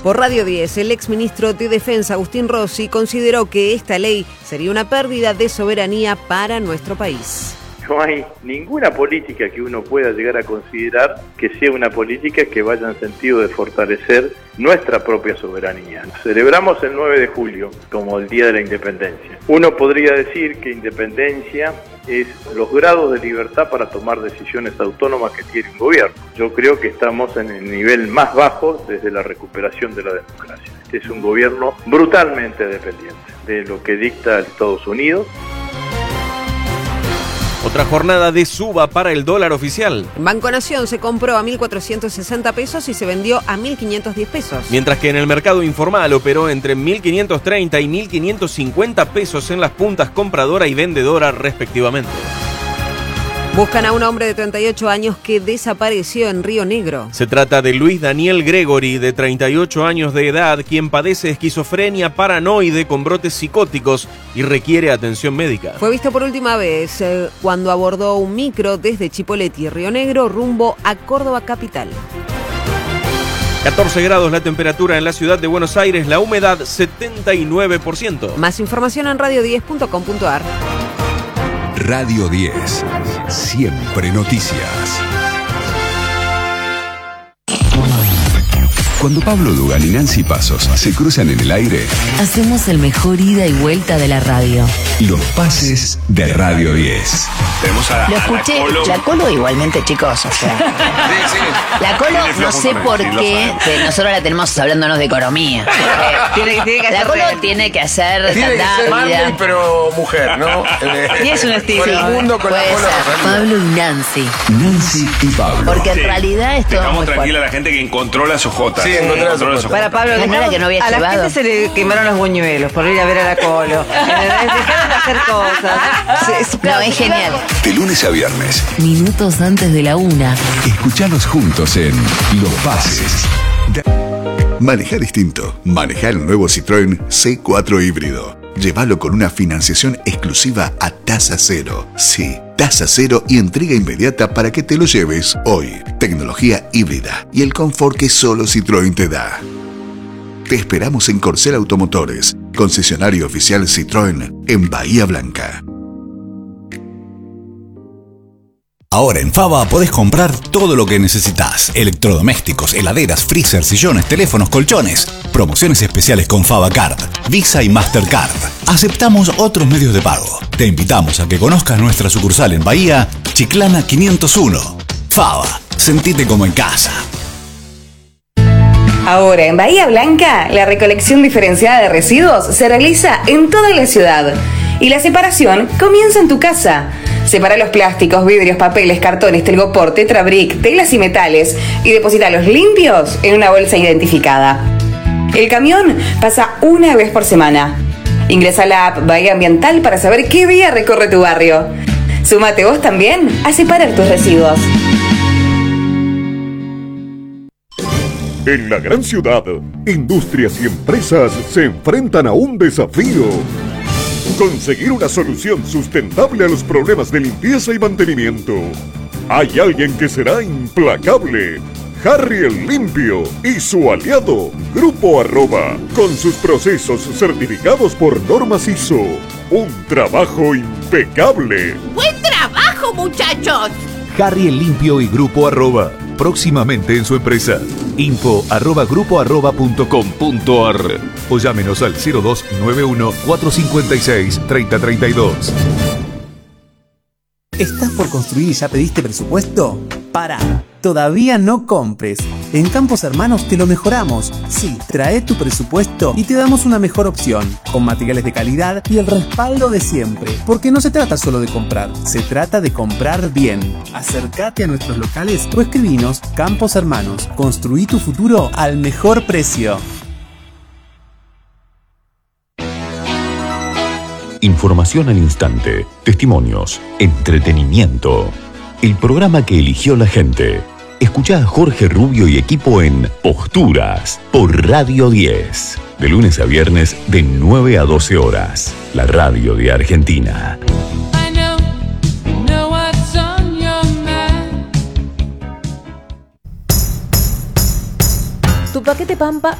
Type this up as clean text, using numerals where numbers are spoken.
Por Radio 10, el exministro de Defensa, Agustín Rossi, consideró que esta ley sería una pérdida de soberanía para nuestro país. No hay ninguna política que uno pueda llegar a considerar que sea una política que vaya en sentido de fortalecer nuestra propia soberanía. Celebramos el 9 de julio como el Día de la Independencia. Uno podría decir que independencia es los grados de libertad para tomar decisiones autónomas que tiene un gobierno. Yo creo que estamos en el nivel más bajo desde la recuperación de la democracia. Este es un gobierno brutalmente dependiente de lo que dicta Estados Unidos. Otra jornada de suba para el dólar oficial. Banco Nación se compró a 1.460 pesos y se vendió a 1.510 pesos. Mientras que en el mercado informal operó entre 1.530 y 1.550 pesos en las puntas compradora y vendedora respectivamente. Buscan a un hombre de 38 años que desapareció en Río Negro. Se trata de Luis Daniel Gregory, de 38 años de edad, quien padece esquizofrenia paranoide con brotes psicóticos y requiere atención médica. Fue visto por última vez cuando abordó un micro desde Chipoleti, Río Negro, rumbo a Córdoba capital. 14 grados la temperatura en la ciudad de Buenos Aires, la humedad 79%. Más información en radio10.com.ar. Radio 10. Siempre noticias. Cuando Pablo Dugan y Nancy Pasos se cruzan en el aire, hacemos el mejor ida y vuelta de la radio. Los pases de Radio 10. Tenemos a Lo escuché, la Colo igualmente, chicos, o sea. Sí. La Colo, no sé por qué, nosotros la tenemos hablándonos de economía. Tiene que La hacer Colo real. tiene que hacer Tiene que ser Marley, pero mujer, ¿no? Y es un estilo. Por el mundo con la Puede Colo. ser Pablo y Nancy. Nancy y Pablo. Porque en realidad es todo Dejamos muy tranquila fuerte. a la gente que encontró las ojotas. Sí, encontró las ojotas. Para Pablo, No era que no había a la llevado. gente se le quemaron los buñuelos por ir a ver a la Colo. Dejaron de hacer cosas. No, es genial. De lunes a viernes, Minutos antes de la 1. escuchanos juntos en Los Pases. Maneja distinto. Maneja el nuevo Citroën C4 híbrido. Llévalo con una financiación exclusiva a tasa cero. Sí, tasa cero y entrega inmediata para que te lo lleves hoy. Tecnología híbrida y el confort que solo Citroën te da. Te esperamos en Corcel Automotores, concesionario oficial Citroën en Bahía Blanca. Ahora en Fava podés comprar todo lo que necesitas. Electrodomésticos, heladeras, freezer, sillones, teléfonos, colchones. Promociones especiales con Fava Card, Visa y Mastercard. Aceptamos otros medios de pago. Te invitamos a que conozcas nuestra sucursal en Bahía, Chiclana 501. Fava, sentite como en casa. Ahora en Bahía Blanca, la recolección diferenciada de residuos se realiza en toda la ciudad. Y la separación comienza en tu casa. Separa los plásticos, vidrios, papeles, cartones, telgopor, tetrabric, telas y metales y deposítalos limpios en una bolsa identificada. El camión pasa una vez por semana. Ingresa a la app Bahía Ambiental para saber qué día recorre tu barrio. Súmate vos también a separar tus residuos. En la gran ciudad, industrias y empresas se enfrentan a un desafío. Conseguir una solución sustentable a los problemas de limpieza y mantenimiento. Hay alguien que será implacable. Harry el Limpio y su aliado, Grupo Arroba, con sus procesos certificados por normas ISO. Un trabajo impecable. ¡Buen trabajo, muchachos! Harry el Limpio y Grupo Arroba, próximamente en su empresa. info@grupoarroba.com.ar o llámenos al 0291 456 3032. ¿Estás por construir y ya pediste presupuesto? ¡Para! Todavía no compres. En Campos Hermanos te lo mejoramos. Sí, trae tu presupuesto y te damos una mejor opción, con materiales de calidad y el respaldo de siempre. Porque no se trata solo de comprar, se trata de comprar bien. Acércate a nuestros locales o escribinos. Campos Hermanos, construí tu futuro al mejor precio. Información al instante, testimonios, entretenimiento. El programa que eligió la gente. Escuchá a Jorge Rubio y equipo en Posturas por Radio 10. De lunes a viernes de 9 a 12 horas. La radio de Argentina. Tu paquete Pampa